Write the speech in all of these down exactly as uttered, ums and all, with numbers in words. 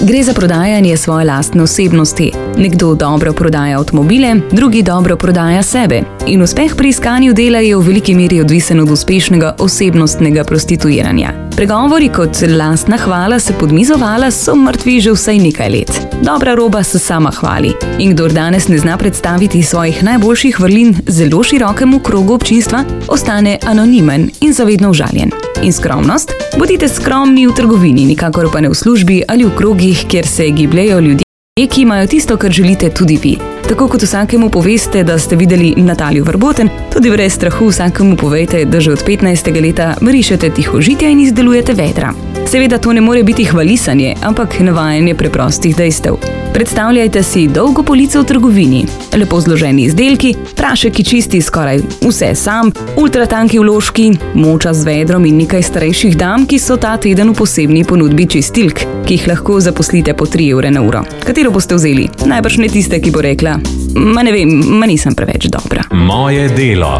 Gre za prodajanje svoje lastne osebnosti. Nekdo dobro prodaja avtomobile, drugi dobro prodaja sebe. In uspeh pri iskanju dela je v veliki meri odvisen od uspešnega osebnostnega prostituiranja. Pregovori kot lastna hvala se podmizovala so mrtvi že vsaj nekaj let. Dobra roba se sama hvali. In kdor danes ne zna predstaviti svojih najboljših vrlin zelo širokemu krogu občinstva, ostane anonimen in zavedno užaljen. In skromnost? Bodite skromni v trgovini, nikakor pa ne v službi ali v krogih, kjer se gibljejo ljudje, ki imajo tisto, kar želite tudi vi. Tako kot vsakemu poveste, da ste videli Nataljo Verboten, tudi brez strahu vsakemu povejte, da že od petnajstega leta brišete tihožitja in izdelujete vedra. Seveda to ne more biti hvalisanje, ampak navajanje preprostih dejstev. Predstavljajte si dolgo polico v trgovini, lepo zloženi izdelki, prašek, ki čisti skoraj vse sam, ultratanki vložki, moča z vedrom in nekaj starejših dam, ki so ta teden v posebni ponudbi čistilk, ki jih lahko zaposlite po tri evre na uro. Katero boste vzeli? Najbrž ne tiste, ki bo rekla: Ma ne vem, ma nisem preveč dobra. Moje delo.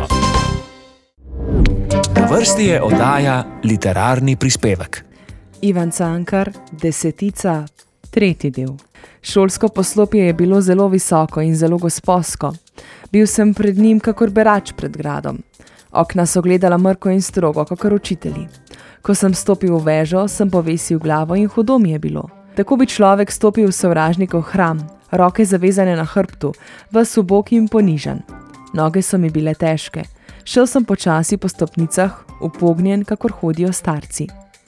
Na vrsti je oddaja Literarni prispevek. Ivan Cankar, Desetica, tretji del. Šolsko poslopje je bilo zelo visoko in zelo gosposko. Bil sem pred njim kakor berač pred gradom. Okna so gledala mrko in strogo, kakor učitelji. Ko sem stopil v vežo, sem povesil glavo in hudo mi je bilo. Tako bi človek stopil v sovražnikov hram, roke zavezane na hrbtu, ves ubok in ponižan. Noge so mi bile težke. Šel sem počasi po stopnicah, upognjen, kakor hodijo starci.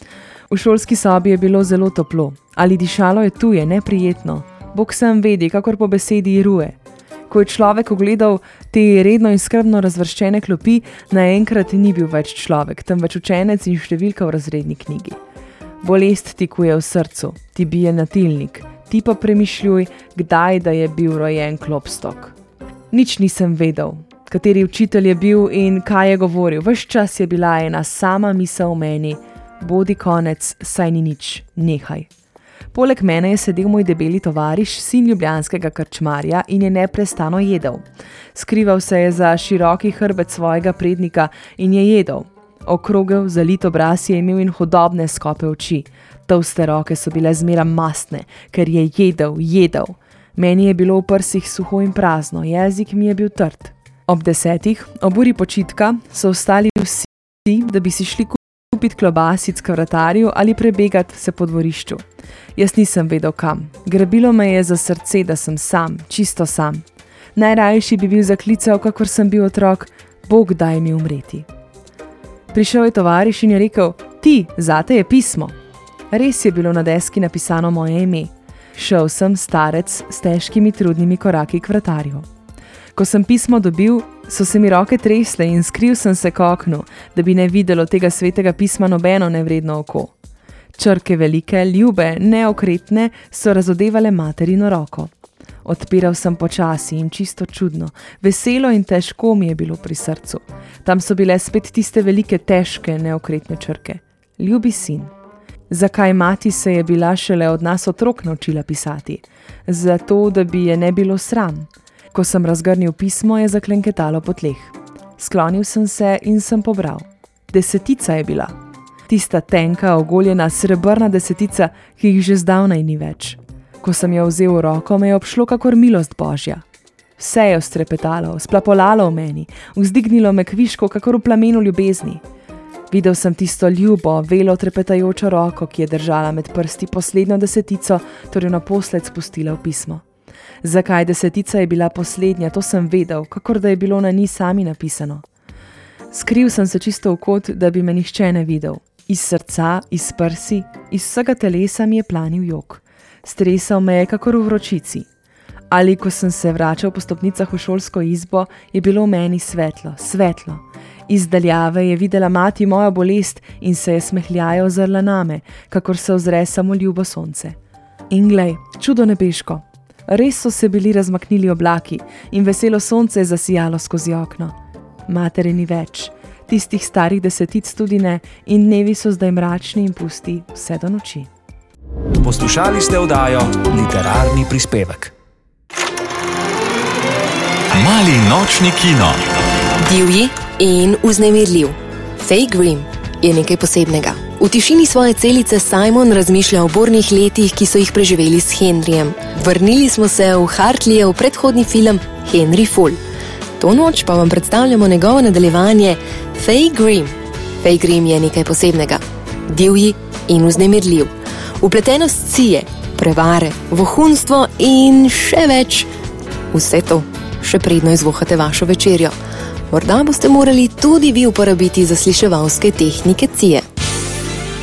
V šolski sobi je bilo zelo toplo, ali dišalo je tuje, neprijetno. Bog sam vedi, kakor po besedi iruje. Ko je človek ogledal te redno in skrbno razvrščene klopi, naenkrat ni bil več človek, temveč učenec in številka v razredni knjigi. Bolest ti kuje v srcu, ti bije natilnik, ti pa premišljuj, kdaj da je bil rojen Klopstok. Nič nisem vedel, kateri učitelj je bil in kaj je govoril. Ves čas je bila ena sama misel v meni: bodi konec, saj ni nič, nehaj. Poleg mene je sedel moj debeli tovariš, sin ljubljanskega krčmarja, in je neprestano jedel. Skrival se je za široki hrbet svojega prednika in je jedel. Okrogel, zalit obraz je imel in hudobne skope oči. Tolste roke so bile zmeraj mastne, ker je jedel, jedel. Meni je bilo v prsih suho in prazno, jezik mi je bil trd. Ob desetih, ob uri počitka, so vstali vsi, da bi si šli kupiti klobasic k vratarju ali prebegati se po dvorišču. Jaz nisem vedel kam. Grabilo me je za srce, da sem sam, čisto sam. Najrajši bi bil zaklical, kakor sem bil otrok: Bog daj mi umreti. Prišel je tovariš in je rekel: ti, zate je pismo. Res je bilo na deski napisano moje ime. Šel sem, starec, s težkimi trudnimi koraki k vratarju. Ko sem pismo dobil, so se mi roke tresle in skril sem se k oknu, da bi ne videlo tega svetega pisma nobeno nevredno oko. Črke velike, ljube, neokretne, so razodevale materino roko. Odpiral sem počasi in čisto čudno, veselo in težko mi je bilo pri srcu. Tam so bile spet tiste velike, težke, neokretne črke. Ljubi sin. Zakaj mati se je bila šele od nas otrok naučila pisati? Zato, da bi je ne bilo sram. Ko sem razgrnil pismo, je zaklenketalo po tleh. Sklonil sem se in sem pobral. Desetica je bila. Tista tenka, ogoljena, srebrna desetica, ki jih že zdavnaj ni več. Ko sem jo vzel v roko, me je obšlo kakor milost Božja. Vse je strepetalo, splapolalo v meni, vzdignilo me kviško, kakor v plamenu ljubezni. Videl sem tisto ljubo, velo trepetajočo roko, ki je držala med prsti poslednjo desetico, torej naposled spustila v pismo. Zakaj desetica je bila poslednja, to sem vedel, kakor da je bilo na njej sami napisano. Skril sem se čisto v kot, da bi me nihče ne videl. Iz srca, iz prsi, iz vsega telesa mi je planil jok. Stresal me je kakor v vročici. Ali ko sem se vračal po stopnicah v šolsko izbo, je bilo v meni svetlo, svetlo. Iz daljave je videla mati mojo bolest in se je smehljajo zrla name, kakor se ozre samo ljubo sonce. In glej, čudo nebeško. Res so se bili razmaknili oblaki in veselo sonce je zasijalo skozi okno. Matere ni več, tistih starih desetic tudi ne, in dnevi so zdaj mračni in pusti vse do noči. Poslušali ste oddajo Literarni prispevek. Mali nočni kino. Divji in vznemirljiv. Fay Grim je nekaj posebnega. V tišini svoje celice Simon razmišlja o bornih letih, ki so jih preživeli s Henryjem. Vrnili smo se v Hartleyjev predhodni film Henry Full. To noč pa vam predstavljamo njegovo nadaljevanje Fay Grim. Fay Grim je nekaj posebnega, divji in vznemirljiv. Vpletenost cije, prevare, vohunstvo in še več. Vse to še predno izvohate vašo večerjo. Morda boste morali tudi vi uporabiti zasliševalske tehnike cije.